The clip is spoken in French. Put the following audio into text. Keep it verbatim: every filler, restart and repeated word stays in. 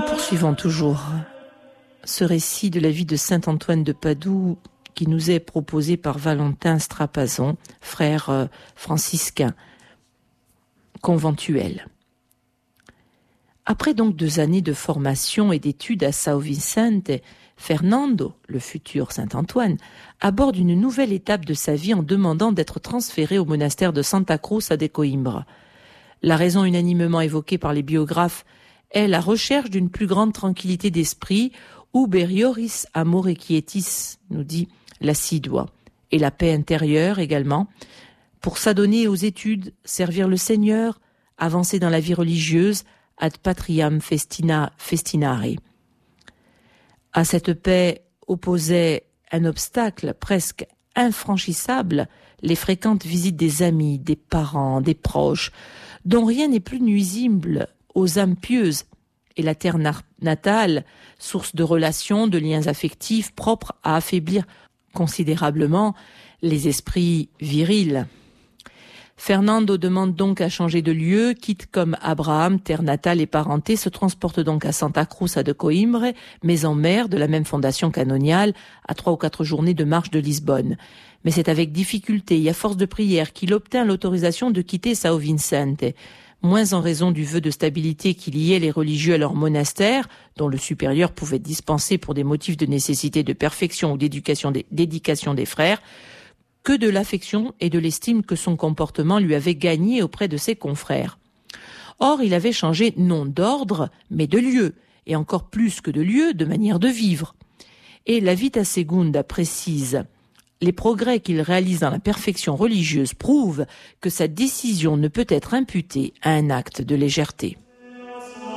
Poursuivons toujours ce récit de la vie de saint Antoine de Padoue qui nous est proposé par Valentin Strapazon, frère franciscain conventuel. Après donc deux années de formation et d'études à São Vicente, Fernando, le futur saint Antoine, aborde une nouvelle étape de sa vie en demandant d'être transféré au monastère de Santa Cruz de Coimbra. La raison unanimement évoquée par les biographes est la recherche d'une plus grande tranquillité d'esprit, uberioris amore quietis, nous dit l'Assidua, et la paix intérieure également, pour s'adonner aux études, servir le Seigneur, avancer dans la vie religieuse, ad patriam festina festinare. À cette paix opposait un obstacle presque infranchissable, les fréquentes visites des amis, des parents, des proches, dont rien n'est plus nuisible aux âmes pieuses, et la terre natale, source de relations, de liens affectifs propres à affaiblir considérablement les esprits virils. Fernando demande donc à changer de lieu, quitte comme Abraham, terre natale et parenté, se transporte donc à Santa Cruz de Coimbra, maison mère de la même fondation canoniale, à trois ou quatre journées de marche de Lisbonne. Mais c'est avec difficulté et à force de prière qu'il obtint l'autorisation de quitter São Vicente, moins en raison du vœu de stabilité qui liait les religieux à leur monastère, dont le supérieur pouvait dispenser pour des motifs de nécessité de perfection ou d'éducation des, d'éducation des frères, que de l'affection et de l'estime que son comportement lui avait gagné auprès de ses confrères. Or, il avait changé non d'ordre, mais de lieu, et encore plus que de lieu, de manière de vivre. Et la Vita Segunda précise: les progrès qu'il réalise dans la perfection religieuse prouvent que sa décision ne peut être imputée à un acte de légèreté.